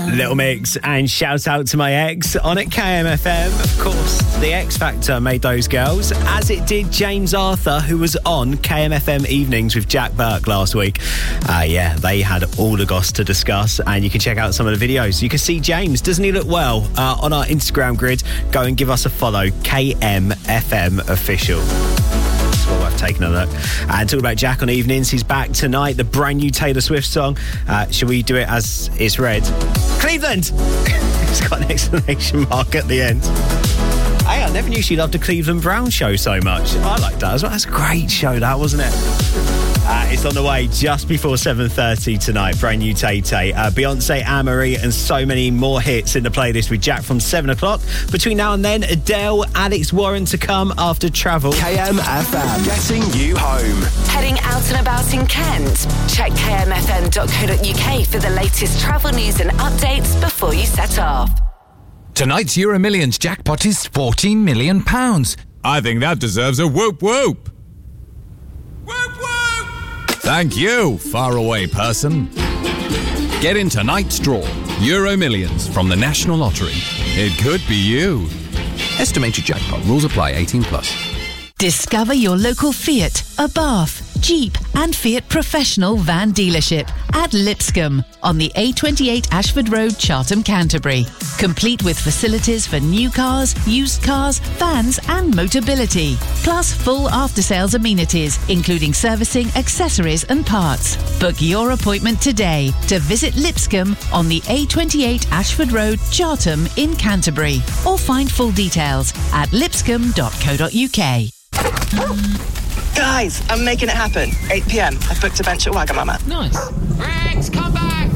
Little Mix and shout out to my ex on at KMFM. Of course, the X Factor made those girls, as it did James Arthur, who was on KMFM Evenings with Jack Burke last week. They had all the goss to discuss, and you can check out some of the videos. You can see James, doesn't he look well, on our Instagram grid. Go and give us a follow, KMFM Official. Well, I've taken a look. And talking about Jack on Evenings, he's back tonight. The brand new Taylor Swift song. Shall we do it as it's read? Cleveland! It's got an exclamation mark at the end. Hey, I never knew she loved the Cleveland Brown show so much. I like that as well. That's a great show, that, wasn't it? It's on the way just before 7:30 tonight. Brand new Tay-Tay. Beyonce, Anne-Marie, and so many more hits in the playlist with Jack from 7 o'clock. Between now and then, Adele, Alex Warren to come after Travel. KMFM, getting you home. Heading out and about in Kent? Check kmfm.co.uk for the latest travel news and updates before you set off. Tonight's Euro Millions jackpot is £14 million. I think that deserves a whoop whoop. Whoop whoop! Thank you, faraway person. Get in tonight's draw. Euro Millions from the National Lottery. It could be you. Estimated jackpot. Rules apply. 18+. Discover your local Fiat, Abarth, Jeep and Fiat Professional van dealership at Lipscomb on the A28 Ashford Road, Chartham, Canterbury. Complete with facilities for new cars, used cars, vans and Motability. Plus full after-sales amenities, including servicing, accessories and parts. Book your appointment today to visit Lipscomb on the A28 Ashford Road, Chartham in Canterbury. Or find full details at lipscomb.co.uk. Guys, I'm making it happen. 8 p.m. I've booked a bench at Wagamama. Nice. Rex, come back!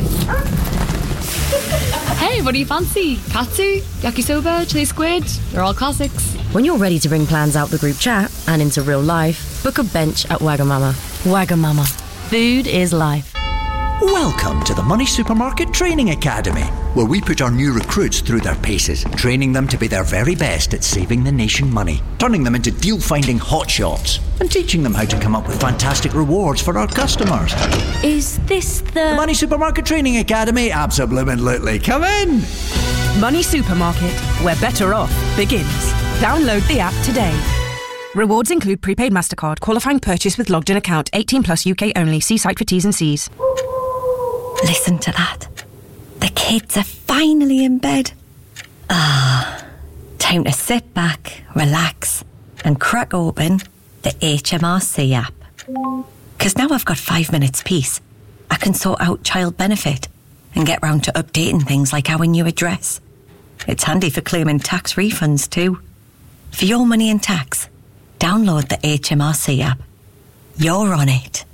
Hey, what do you fancy? Katsu, yakisoba, chili squid? They're all classics. When you're ready to bring plans out the group chat and into real life, book a bench at Wagamama. Wagamama. Food is life. Welcome to the Money Supermarket Training Academy, where we put our new recruits through their paces, training them to be their very best at saving the nation money, turning them into deal-finding hotshots, and teaching them how to come up with fantastic rewards for our customers. Is this the Money Supermarket Training Academy? Absolutely. Come in! Money Supermarket, where better off begins. Download the app today. Rewards include prepaid MasterCard, qualifying purchase with logged-in account, 18+ UK only. See site for T's and C's. Listen to that. The kids are finally in bed. Time to sit back, relax, and crack open the HMRC app. Because now I've got 5 minutes peace. I can sort out child benefit and get round to updating things like our new address. It's handy for claiming tax refunds too. For your money and tax, download the HMRC app. You're on it.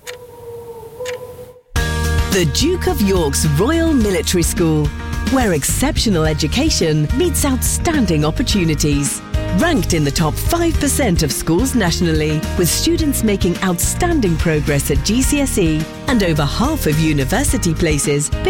The Duke of York's Royal Military School, where exceptional education meets outstanding opportunities. Ranked in the top 5% of schools nationally, with students making outstanding progress at GCSE and over half of university places